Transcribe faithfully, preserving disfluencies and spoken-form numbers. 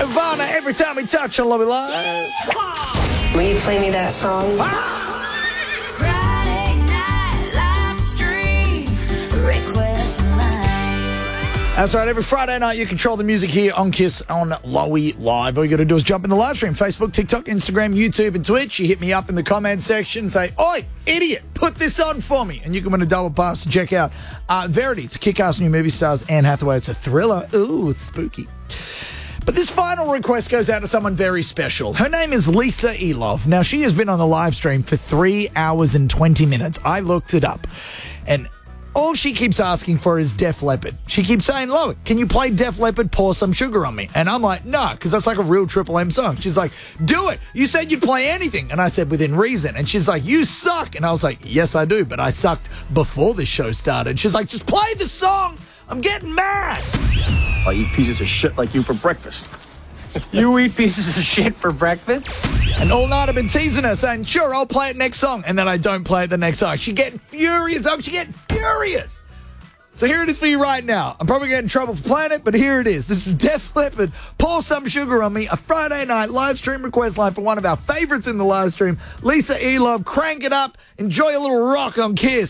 Nirvana, Every Time We Touch on Love It Live. Will you play me that song? Friday night live stream request line. That's right, every Friday night you control the music here on Kiss on Lowy Live. All you got to do is jump in the live stream, Facebook, TikTok, Instagram, YouTube, and Twitch. You hit me up in the comment section, say, "Oi, idiot, put this on for me." And you can win a double pass to check out uh, Verity. It's a kick-ass new movie, stars Anne Hathaway. It's a thriller. Ooh, spooky. But this final request goes out to someone very special. Her name is Lisa Elov. Now, she has been on the live stream for three hours and twenty minutes. I looked it up. And all she keeps asking for is Def Leppard. She keeps saying, "Look, can you play Def Leppard, Pour Some Sugar on Me?" And I'm like, no, because that's like a real Triple M song. She's like, "Do it. You said you'd play anything." And I said, "Within reason." And she's like, "You suck." And I was like, "Yes, I do, but I sucked before this show started." She's like, "Just play the song. I'm getting mad." I eat pieces of shit like you for breakfast. You eat pieces of shit for breakfast? And all night I've been teasing her, saying, "Sure, I'll play it next song." And then I don't play it the next song. She getting furious. Oh, she getting furious. So here it is for you right now. I'm probably getting in trouble for playing it, but here it is. This is Def Leppard, Pour Some Sugar on Me, a Friday night live stream request line for one of our favorites in the live stream, Lisa Elov. Crank it up. Enjoy a little rock on Kiss.